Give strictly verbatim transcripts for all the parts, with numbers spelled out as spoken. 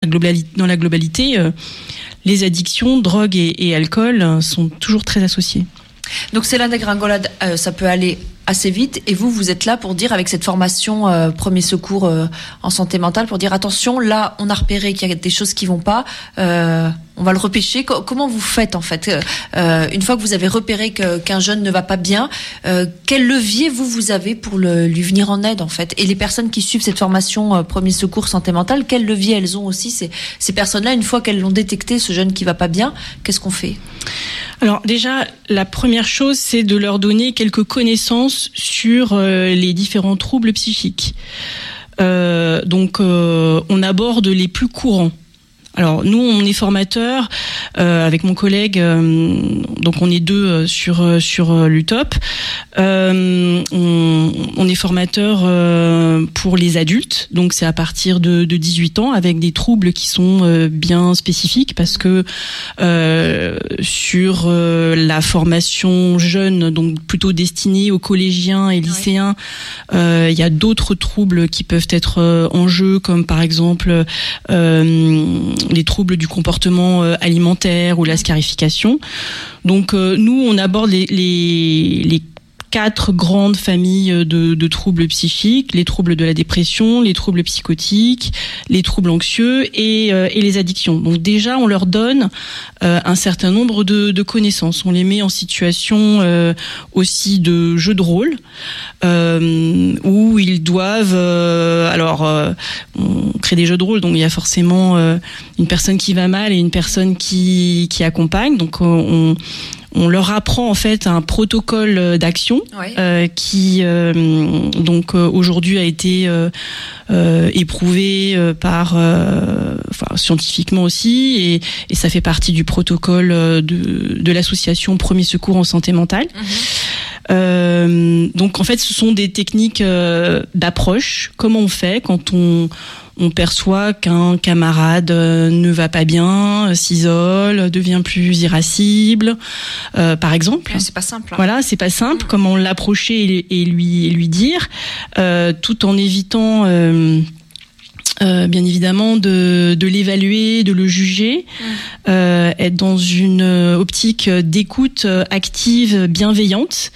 globali- dans la globalité, euh, les addictions, drogue et, et alcool euh, sont toujours très associées. Donc c'est la dégringolade, euh, ça peut aller assez vite, et vous, vous êtes là pour dire, avec cette formation euh, premier secours euh, en santé mentale, pour dire attention, là on a repéré qu'il y a des choses qui vont pas, euh, on va le repêcher. Co- comment vous faites en fait, euh, une fois que vous avez repéré que, qu'un jeune ne va pas bien, euh, quel levier vous vous avez pour le, lui venir en aide en fait? Et les personnes qui suivent cette formation euh, premier secours santé mentale, quel levier elles ont aussi, ces, ces personnes-là, une fois qu'elles l'ont détecté, ce jeune qui va pas bien, qu'est-ce qu'on fait? Alors déjà, la première chose, c'est de leur donner quelques connaissances sur euh, les différents troubles psychiques. Euh, donc, euh, on aborde les plus courants. Alors nous, on est formateurs euh, avec mon collègue, euh, donc on est deux euh, sur euh, sur euh, l'U T O P. Euh, on, on est formateurs euh, pour les adultes, donc c'est à partir de, de dix-huit ans, avec des troubles qui sont euh, bien spécifiques, parce que euh, sur euh, la formation jeune, donc plutôt destinée aux collégiens et lycéens, euh, il y a d'autres troubles qui peuvent être euh, en jeu, comme par exemple euh, les troubles du comportement euh, alimentaire ou la scarification. Donc euh, nous, on aborde les, les, les quatre grandes familles de, de troubles psychiques: les troubles de la dépression, les troubles psychotiques, les troubles anxieux et, euh, et les addictions. Donc déjà, on leur donne euh, un certain nombre de, de connaissances. On les met en situation euh, aussi de jeux de rôle, euh, où ils doivent... Euh, alors, euh, on crée des jeux de rôle, donc il y a forcément euh, une personne qui va mal et une personne qui, qui accompagne. Donc on... On leur apprend en fait un protocole d'action oui. euh, qui euh, donc euh, aujourd'hui a été euh, euh, éprouvé euh, par, euh, enfin scientifiquement aussi, et, et ça fait partie du protocole de, de l'association Premier Secours en santé mentale. Mmh. Euh, donc en fait, ce sont des techniques euh, d'approche. Comment on fait quand on on perçoit qu'un camarade ne va pas bien, s'isole, devient plus irascible, euh, par exemple. Ouais, c'est pas simple. Hein. Voilà, c'est pas simple. Mmh. Comment l'approcher et, et lui et lui dire, euh, tout en évitant. Euh, Euh, bien évidemment de, de l'évaluer, de le juger, mmh. euh, être dans une optique d'écoute active, bienveillante.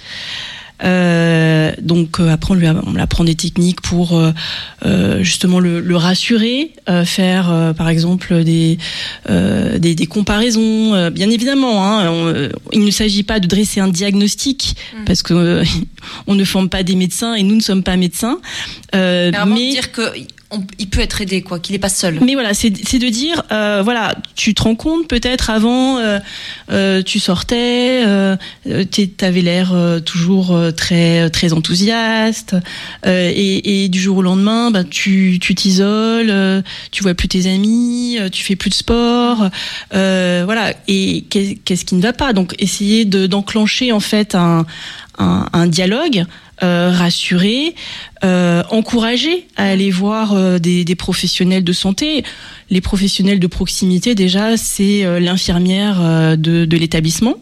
Euh, donc euh, après on lui on apprend des techniques pour euh, euh, justement le, le rassurer, euh, faire euh, par exemple des, euh, des des comparaisons. Euh, bien évidemment, hein, on, il ne s'agit pas de dresser un diagnostic mmh. parce que euh, on ne forme pas des médecins et nous ne sommes pas médecins. Euh, mais dire que On, il peut être aidé, quoi, qu'il n'est pas seul. Mais voilà, c'est, c'est de dire, euh, voilà, tu te rends compte peut-être avant, euh, euh, tu sortais, euh, t'avais l'air euh, toujours euh, très très enthousiaste, euh, et, et du jour au lendemain, bah, tu tu t'isoles, euh, tu vois plus tes amis, euh, tu fais plus de sport, euh, voilà. Et qu'est, qu'est-ce qui ne va pas? Donc essayer de d'enclencher en fait un un, un dialogue. Euh, rassurer, euh, encourager à aller voir euh, des, des professionnels de santé. Les professionnels de proximité, déjà, c'est euh, l'infirmière euh, de, de l'établissement,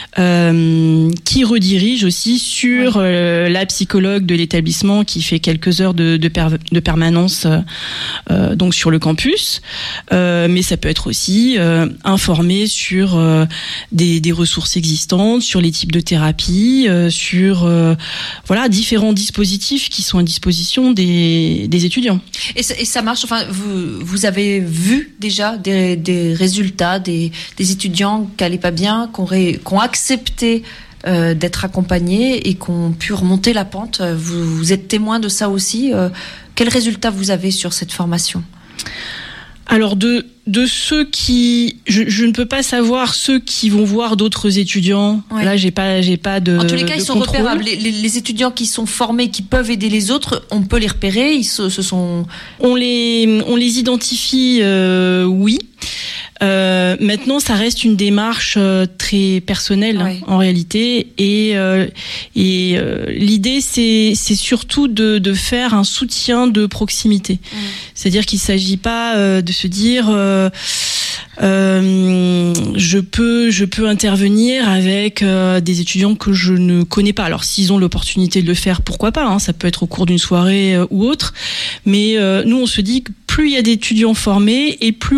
euh, qui redirige aussi sur euh, la psychologue de l'établissement, qui fait quelques heures de, de, per, de permanence euh, donc sur le campus. Euh, mais ça peut être aussi euh, informer sur euh, des, des ressources existantes, sur les types de thérapie, euh, sur euh, voilà différents dispositifs qui sont à disposition des, des étudiants. Et ça, et ça marche. Enfin, vous, vous avez vu déjà des, des résultats, des, des étudiants qui n'allaient pas bien, qui ont, ré, qui ont accepté euh, d'être accompagnés et qui ont pu remonter la pente. Vous, vous êtes témoin de ça aussi. Euh, quels résultats vous avez sur cette formation ? Alors de de ceux qui, je, je ne peux pas savoir ceux qui vont voir d'autres étudiants. Ouais. Là, j'ai pas, j'ai pas de. En tous les cas, ils sont contrôle. repérables. Les, les, les étudiants qui sont formés, qui peuvent aider les autres, on peut les repérer. Ils se, se sont. On les, on les identifie, euh, oui. Euh, maintenant, ça reste une démarche euh, très personnelle, ouais. hein, en réalité, et euh, et euh, l'idée c'est c'est surtout de de faire un soutien de proximité. Mmh. C'est-à-dire qu'il s'agit pas euh, de se dire euh, euh, je peux je peux intervenir avec euh, des étudiants que je ne connais pas. Alors s'ils ont l'opportunité de le faire, pourquoi pas, hein, ça peut être au cours d'une soirée euh, ou autre. Mais euh, nous on se dit que plus il y a d'étudiants formés et plus